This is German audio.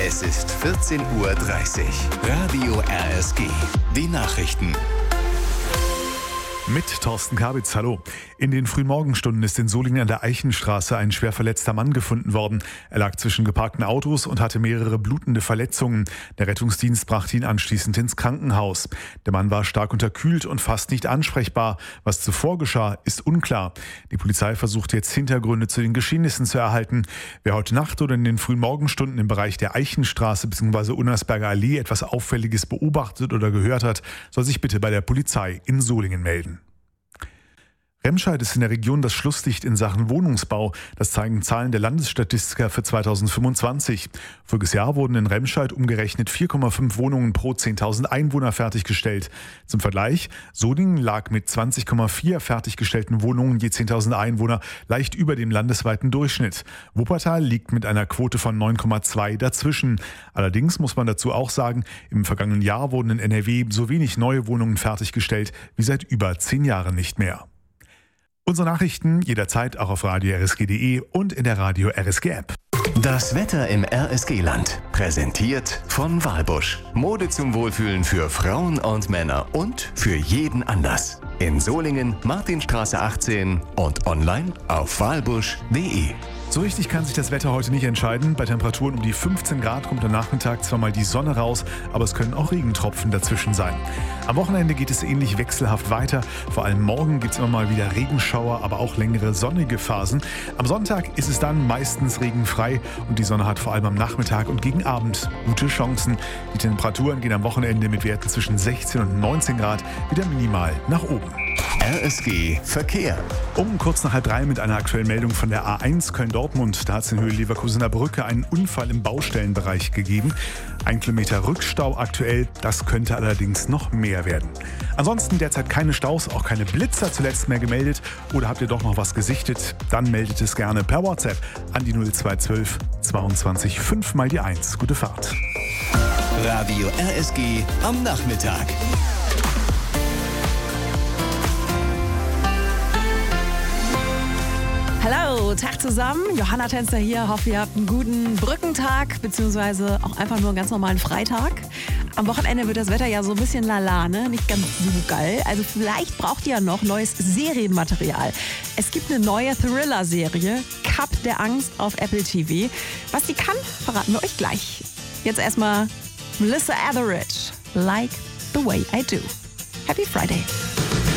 Es ist 14:30 Uhr. Radio RSG. Die Nachrichten. Mit Thorsten Kabitz, hallo. In den frühen Morgenstunden ist in Solingen an der Eichenstraße ein schwer verletzter Mann gefunden worden. Er lag zwischen geparkten Autos und hatte mehrere blutende Verletzungen. Der Rettungsdienst brachte ihn anschließend ins Krankenhaus. Der Mann war stark unterkühlt und fast nicht ansprechbar. Was zuvor geschah, ist unklar. Die Polizei versucht jetzt Hintergründe zu den Geschehnissen zu erhalten. Wer heute Nacht oder in den frühen Morgenstunden im Bereich der Eichenstraße bzw. Unnersberger Allee etwas Auffälliges beobachtet oder gehört hat, soll sich bitte bei der Polizei in Solingen melden. Remscheid ist in der Region das Schlusslicht in Sachen Wohnungsbau. Das zeigen Zahlen der Landesstatistiker für 2025. Voriges Jahr wurden in Remscheid umgerechnet 4,5 Wohnungen pro 10.000 Einwohner fertiggestellt. Zum Vergleich, Solingen lag mit 20,4 fertiggestellten Wohnungen je 10.000 Einwohner leicht über dem landesweiten Durchschnitt. Wuppertal liegt mit einer Quote von 9,2 dazwischen. Allerdings muss man dazu auch sagen, im vergangenen Jahr wurden in NRW so wenig neue Wohnungen fertiggestellt wie seit über 10 Jahren nicht mehr. Unsere Nachrichten jederzeit auch auf radio-rsg.de und in der Radio RSG App. Das Wetter im RSG-Land. Präsentiert von Walbusch. Mode zum Wohlfühlen für Frauen und Männer und für jeden Anlass. In Solingen, Martinstraße 18 und online auf walbusch.de. So richtig kann sich das Wetter heute nicht entscheiden. Bei Temperaturen um die 15 Grad kommt am Nachmittag zwar mal die Sonne raus, aber es können auch Regentropfen dazwischen sein. Am Wochenende geht es ähnlich wechselhaft weiter. Vor allem morgen gibt es immer mal wieder Regenschauer, aber auch längere sonnige Phasen. Am Sonntag ist es dann meistens regenfrei und die Sonne hat vor allem am Nachmittag und gegen Abend gute Chancen. Die Temperaturen gehen am Wochenende mit Werten zwischen 16 und 19 Grad wieder minimal nach oben. RSG Verkehr. Um kurz nach 2:30 mit einer aktuellen Meldung von der A1 Köln-Dortmund. Da hat es in Höhe Leverkusener Brücke einen Unfall im Baustellenbereich gegeben. 1 Kilometer Rückstau aktuell, das könnte allerdings noch mehr werden. Ansonsten derzeit keine Staus, auch keine Blitzer zuletzt mehr gemeldet. Oder habt ihr doch noch was gesichtet? Dann meldet es gerne per WhatsApp an die 0212 22 5 mal die 1. Gute Fahrt. Radio RSG am Nachmittag. Hallo, Tag zusammen. Johanna Tänzer hier. Hoffe, ihr habt einen guten Brückentag, beziehungsweise auch einfach nur einen ganz normalen Freitag. Am Wochenende wird das Wetter ja so ein bisschen lala, ne? Nicht ganz so geil. Also vielleicht braucht ihr ja noch neues Serienmaterial. Es gibt eine neue Thriller-Serie, Cup der Angst auf Apple TV. Was die kann, verraten wir euch gleich. Jetzt erstmal Melissa Etheridge, Like the Way I Do. Happy Friday.